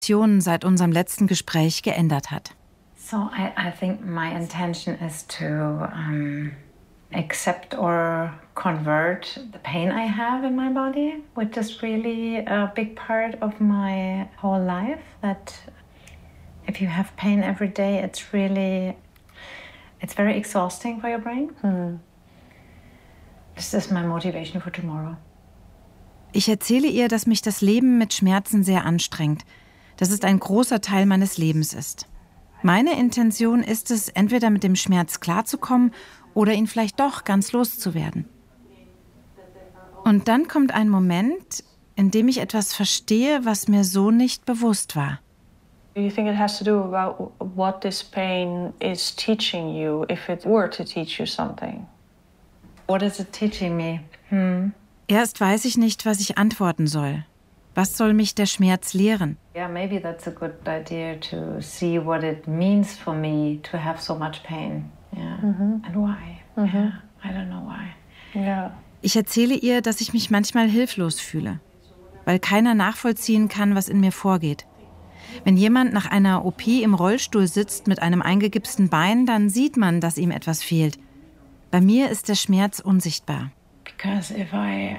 seit unserem letzten Gespräch geändert hat. So I think my intention is to accept or convert the pain I have in my body, which is really a big part of my whole life. That if you have pain every day, it's very exhausting for your brain. This is my motivation for tomorrow. Ich erzähle ihr, dass mich das Leben mit Schmerzen sehr anstrengt, dass es ein großer Teil meines Lebens ist. Meine Intention ist es, entweder mit dem Schmerz klarzukommen oder ihn vielleicht doch ganz loszuwerden. Und dann kommt ein Moment, in dem ich etwas verstehe, was mir so nicht bewusst war. Do you think it has to do about what this pain is teaching you, if it were to teach you something? What is it teaching me? Erst weiß ich nicht, was ich antworten soll. Was soll mich der Schmerz lehren? Yeah, maybe that's a good idea to see what it means for me to have so much pain. Yeah. And why? Yeah, I don't know why. Yeah. Ich erzähle ihr, dass ich mich manchmal hilflos fühle, weil keiner nachvollziehen kann, was in mir vorgeht. Wenn jemand nach einer OP im Rollstuhl sitzt mit einem eingegipsten Bein, dann sieht man, dass ihm etwas fehlt. Bei mir ist der Schmerz unsichtbar. Because if I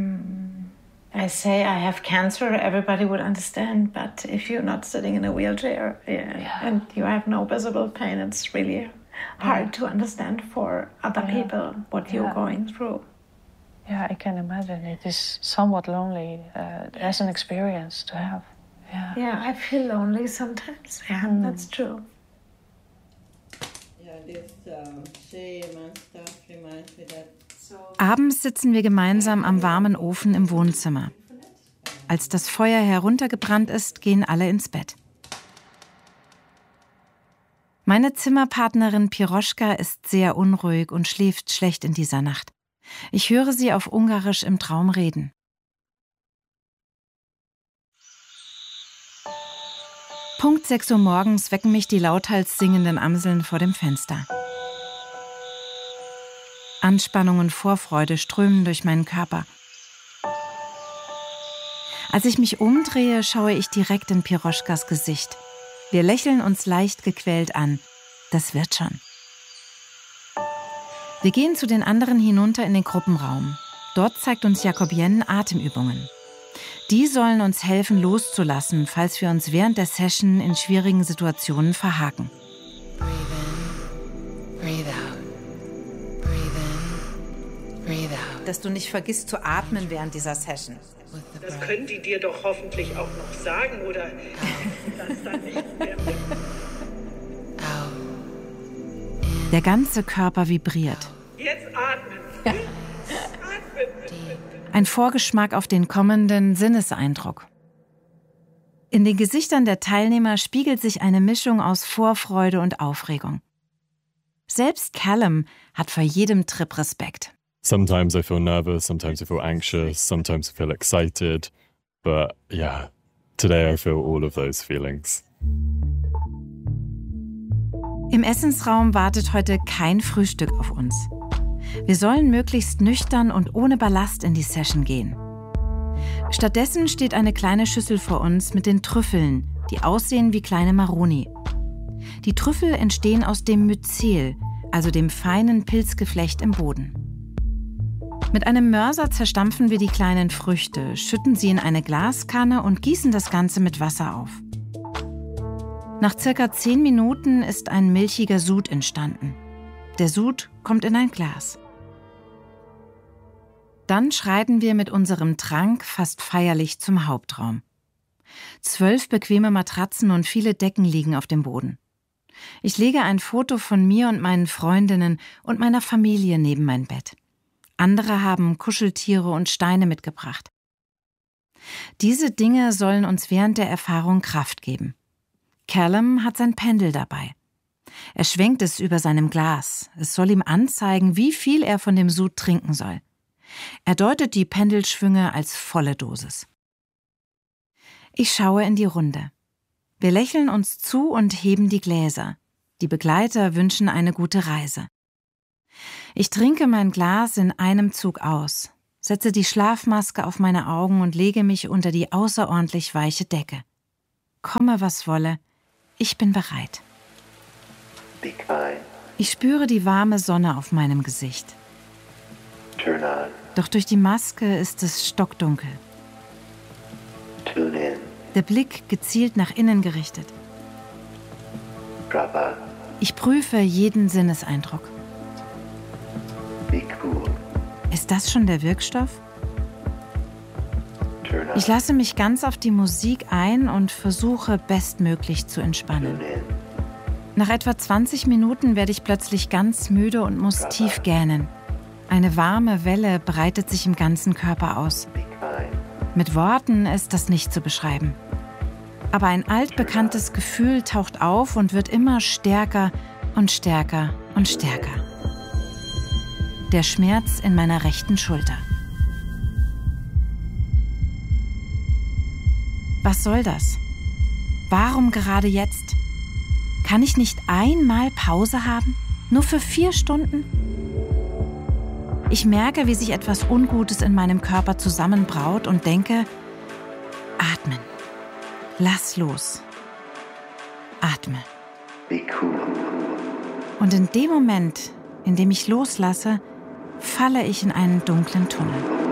say I have cancer, everybody would understand. But if you're not sitting in a wheelchair and you have no visible pain, it's really hard to understand for other people what you're going through. Yeah, I can imagine. It is somewhat lonely as an experience to have. Yeah, I feel lonely sometimes. Yeah, that's true. Abends sitzen wir gemeinsam am warmen Ofen im Wohnzimmer. Als das Feuer heruntergebrannt ist, gehen alle ins Bett. Meine Zimmerpartnerin Piroschka ist sehr unruhig und schläft schlecht in dieser Nacht. Ich höre sie auf Ungarisch im Traum reden. Punkt 6 Uhr morgens wecken mich die lauthals singenden Amseln vor dem Fenster. Anspannung und Vorfreude strömen durch meinen Körper. Als ich mich umdrehe, schaue ich direkt in Piroschkas Gesicht. Wir lächeln uns leicht gequält an. Das wird schon. Wir gehen zu den anderen hinunter in den Gruppenraum. Dort zeigt uns Jacobienne Atemübungen. Die sollen uns helfen, loszulassen, falls wir uns während der Session in schwierigen Situationen verhaken. Dass du nicht vergisst zu atmen während dieser Session. Das können die dir doch hoffentlich auch noch sagen, oder das dann nicht mehr. Der ganze Körper vibriert. Jetzt atmen. Ja. Ein Vorgeschmack auf den kommenden Sinneseindruck. In den Gesichtern der Teilnehmer spiegelt sich eine Mischung aus Vorfreude und Aufregung. Selbst Callum hat vor jedem Trip Respekt. Sometimes I feel nervous, sometimes I feel anxious, sometimes I feel excited. But yeah, today I feel all of those feelings. Im Essensraum wartet heute kein Frühstück auf uns. Wir sollen möglichst nüchtern und ohne Ballast in die Session gehen. Stattdessen steht eine kleine Schüssel vor uns mit den Trüffeln, die aussehen wie kleine Maroni. Die Trüffel entstehen aus dem Myzel, also dem feinen Pilzgeflecht im Boden. Mit einem Mörser zerstampfen wir die kleinen Früchte, schütten sie in eine Glaskanne und gießen das Ganze mit Wasser auf. Nach circa 10 Minuten ist ein milchiger Sud entstanden. Der Sud kommt in ein Glas. Dann schreiten wir mit unserem Trank fast feierlich zum Hauptraum. 12 bequeme Matratzen und viele Decken liegen auf dem Boden. Ich lege ein Foto von mir und meinen Freundinnen und meiner Familie neben mein Bett. Andere haben Kuscheltiere und Steine mitgebracht. Diese Dinge sollen uns während der Erfahrung Kraft geben. Callum hat sein Pendel dabei. Er schwenkt es über seinem Glas. Es soll ihm anzeigen, wie viel er von dem Sud trinken soll. Er deutet die Pendelschwünge als volle Dosis. Ich schaue in die Runde. Wir lächeln uns zu und heben die Gläser. Die Begleiter wünschen eine gute Reise. Ich trinke mein Glas in einem Zug aus, setze die Schlafmaske auf meine Augen und lege mich unter die außerordentlich weiche Decke. komme was wolle, ich bin bereit. Be kind. Ich spüre die warme Sonne auf meinem Gesicht. Turn on. Doch durch die Maske ist es stockdunkel. Tune in. Der Blick gezielt nach innen gerichtet. Drop out. Ich prüfe jeden Sinneseindruck. Be cool. Ist das schon der Wirkstoff? Turn on. Ich lasse mich ganz auf die Musik ein und versuche, bestmöglich zu entspannen. Tune in. Nach etwa 20 Minuten werde ich plötzlich ganz müde und muss tief gähnen. Eine warme Welle breitet sich im ganzen Körper aus. Be kind. Mit Worten ist das nicht zu beschreiben. Aber ein altbekanntes Gefühl taucht auf und wird immer stärker und stärker und stärker. Der Schmerz in meiner rechten Schulter. Was soll das? Warum gerade jetzt? Kann ich nicht einmal Pause haben? Nur für 4 Stunden? Ich merke, wie sich etwas Ungutes in meinem Körper zusammenbraut und denke, atmen. Lass los. Atme. Be cool. Und in dem Moment, in dem ich loslasse, falle ich in einen dunklen Tunnel.